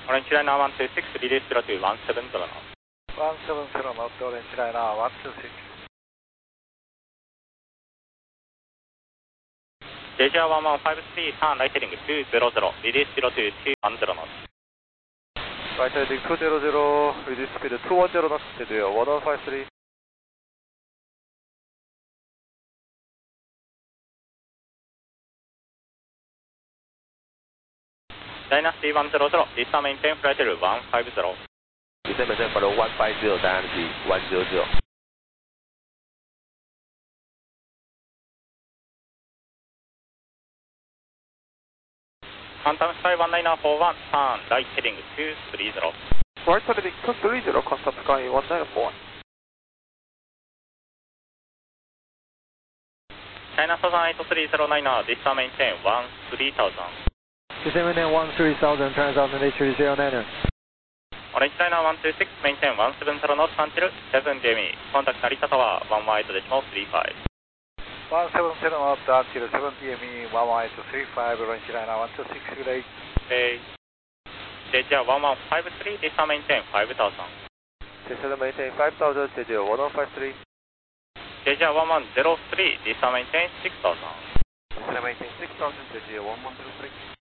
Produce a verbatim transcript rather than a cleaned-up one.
Orange Liner one two six, release zero two one seven zero now. one seven zero knot, Orange Liner one two six. J J one one five three, turn right heading two zero zero, release zero two two one zero knots. Right heading two zero zero, reduce speed two one zero knots, steady one one five three. Dynasty one zero zero, descend maintain flight level one five zero. Descend maintain for the one five zero, Dynasty one zero zero. Quantum Sky one nine four one, turn right heading two three zero. Right heading two three zero, Quantum Sky one nine four one. China Southern eight three zero nine, descend maintain one three thousand. Descend maintain one three thousand, transout eight three zero nine. Orange Liner one two six, maintain one seven zero knots until seven J M E. Contact Narita Tower one one eight decimal three five. one seven zero knots until seven P M E, one one eight three five, Orange Liner one two six, great. Okay. J J one one five three, descend maintain five thousand. Descend maintain five thousand, J J one one five three. J J one one zero three, descend maintain six thousand. Descend maintain six thousand, J J one one zero three.